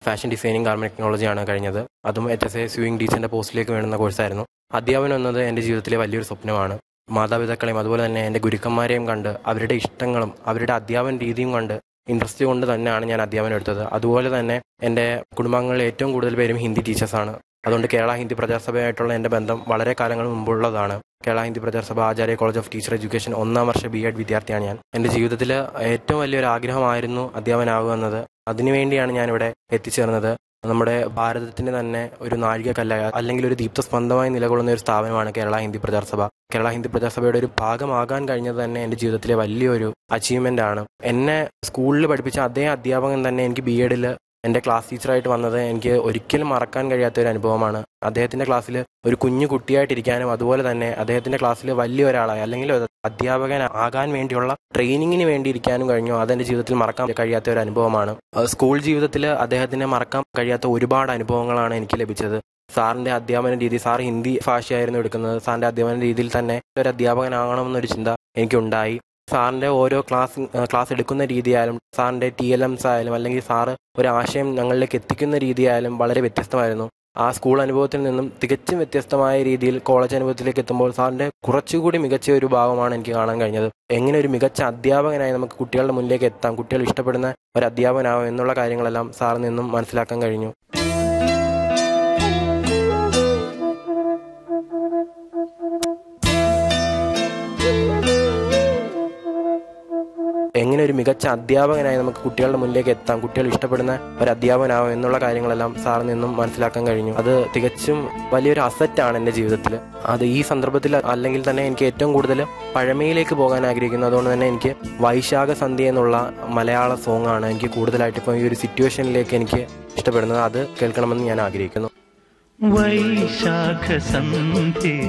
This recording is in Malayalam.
ഫാഷൻ ഡിസൈനിങ് ഗാർമെന്റ് ടെക്നോളജിയാണ് കഴിഞ്ഞത്. അതും HSA സ്വിംഗ് ടീച്ചറിൻ്റെ പോസ്റ്റിലേക്ക് വേണ്ടുന്ന കോഴ്സായിരുന്നു. അധ്യാപനം എന്നത് എൻ്റെ ജീവിതത്തിലെ വലിയൊരു സ്വപ്നമാണ്. മാതാപിതാക്കളെയും അതുപോലെ തന്നെ എൻ്റെ ഗുരുക്കന്മാരെയും കണ്ട് അവരുടെ ഇഷ്ടങ്ങളും അവരുടെ അധ്യാപന രീതിയും കണ്ട് ഇൻട്രസ്റ്റ് കൊണ്ട് തന്നെയാണ് ഞാൻ അധ്യാപനം എടുത്തത്. അതുപോലെ തന്നെ എൻ്റെ കുടുംബാംഗങ്ങളിൽ ഏറ്റവും കൂടുതൽ പേരും ഹിന്ദി ടീച്ചേഴ്സാണ്. അതുകൊണ്ട് കേരള ഹിന്ദി പ്രജാസഭയായിട്ടുള്ള എൻ്റെ ബന്ധം വളരെ കാലങ്ങൾ മുമ്പുള്ളതാണ്. കേരള ഹിന്ദി പ്രജാസഭ ആചാര്യ college of teacher education 1ാം Varsha B.Ed വിദ്യാർത്ഥിയാണ് ഞാൻ. എൻ്റെ ജീവിതത്തിൽ ഏറ്റവും വലിയൊരു ആഗ്രഹമായിരുന്നു അധ്യാപനാകുക എന്നത്. അതിനുവേണ്ടിയാണ് ഞാനിവിടെ എത്തിച്ചേർന്നത്. നമ്മുടെ ഭാരതത്തിൻ്റെ തന്നെ ഒരു നാഴികക്കല്ലായ അല്ലെങ്കിൽ ഒരു ദീപ്തസ്പന്ദമായി നിലകൊള്ളുന്ന ഒരു സ്ഥാപനമാണ് കേരള ഹിന്ദി പ്രജാസഭ. കേരള ഹിന്ദി പ്രജാസഭയുടെ ഒരു ഭാഗമാകാൻ കഴിഞ്ഞത് തന്നെ എൻ്റെ ജീവിതത്തിലെ വലിയൊരു അച്ചീവ്മെൻ്റ് ആണ്. എന്നെ സ്കൂളിൽ പഠിപ്പിച്ച അതേ അധ്യാപകൻ തന്നെ എനിക്ക് B.Edൽ എൻ്റെ ക്ലാസ് ടീച്ചറായിട്ട് വന്നത് എനിക്ക് ഒരിക്കലും മറക്കാൻ കഴിയാത്ത ഒരു അനുഭവമാണ്. അദ്ദേഹത്തിൻ്റെ ക്ലാസ്സിൽ ഒരു കുഞ്ഞു കുട്ടിയായിട്ടിരിക്കാനും അതുപോലെ തന്നെ അദ്ദേഹത്തിൻ്റെ ക്ലാസ്സിൽ വലിയൊരാളായി അല്ലെങ്കിൽ അധ്യാപകൻ ആകാൻ വേണ്ടിയുള്ള ട്രെയിനിങ്ങിന് വേണ്ടി ഇരിക്കാനും കഴിഞ്ഞു. അതെൻ്റെ ജീവിതത്തിൽ മറക്കാൻ കഴിയാത്ത ഒരു അനുഭവമാണ്. സ്കൂൾ ജീവിതത്തിൽ അദ്ദേഹത്തിനെ മറക്കാൻ കഴിയാത്ത ഒരുപാട് അനുഭവങ്ങളാണ് എനിക്ക് ലഭിച്ചത്. സാറിൻ്റെ അധ്യാപന രീതി, സാർ ഹിന്ദി ഭാഷയായിരുന്നു എടുക്കുന്നത്. സാറിൻ്റെ അധ്യാപന രീതിയിൽ തന്നെ ഒരു അധ്യാപകനാകണമെന്നൊരു ചിന്ത എനിക്കുണ്ടായി. സാറിൻ്റെ ഓരോ ക്ലാസ് എടുക്കുന്ന രീതിയായാലും സാറിൻ്റെ TLMs ആയാലും അല്ലെങ്കിൽ സാറ് ഒരു ആശയം ഞങ്ങളിലേക്ക് എത്തിക്കുന്ന രീതിയായാലും വളരെ വ്യത്യസ്തമായിരുന്നു. ആ സ്കൂൾ അനുഭവത്തിൽ നിന്നും തികച്ചും വ്യത്യസ്തമായ രീതിയിൽ കോളേജ് അനുഭവത്തിലേക്ക് എത്തുമ്പോൾ സാറിൻ്റെ കുറച്ചുകൂടി മികച്ച ഒരു ഭാഗമാണ് എനിക്ക് കാണാൻ കഴിഞ്ഞത്. എങ്ങനെ ഒരു മികച്ച അധ്യാപകനായി നമുക്ക് കുട്ടികളുടെ മുന്നിലേക്ക് എത്താം, കുട്ടികൾ ഇഷ്ടപ്പെടുന്ന ഒരു അധ്യാപകനാവും എന്നുള്ള കാര്യങ്ങളെല്ലാം സാറിൽ നിന്നും മനസ്സിലാക്കാൻ കഴിഞ്ഞു. എങ്ങനെ ഒരു മികച്ച അധ്യാപകനായി നമുക്ക് കുട്ടികളുടെ മുന്നിലേക്ക് എത്താം, കുട്ടികൾ ഇഷ്ടപ്പെടുന്ന ഒരു അധ്യാപകനാവും എന്നുള്ള കാര്യങ്ങളെല്ലാം സാറിൽ നിന്നും മനസ്സിലാക്കാൻ കഴിഞ്ഞു. അത് തികച്ചും വലിയൊരു അസറ്റാണ് എൻ്റെ ജീവിതത്തിൽ. അത് ഈ സന്ദർഭത്തിൽ അല്ലെങ്കിൽ തന്നെ എനിക്ക് ഏറ്റവും കൂടുതൽ പഴമയിലേക്ക് പോകാൻ ആഗ്രഹിക്കുന്നു. അതുകൊണ്ട് തന്നെ എനിക്ക് വൈശാഖ സന്ധ്യ എന്നുള്ള മലയാള സോങ്ങാണ് എനിക്ക് കൂടുതലായിട്ട് ഇപ്പോൾ ഈ ഒരു സിറ്റുവേഷനിലേക്ക് എനിക്ക് ഇഷ്ടപ്പെടുന്നത്. അത് കേൾക്കണമെന്ന് ഞാൻ ആഗ്രഹിക്കുന്നു. വൈശാഖ സന്ധ്യ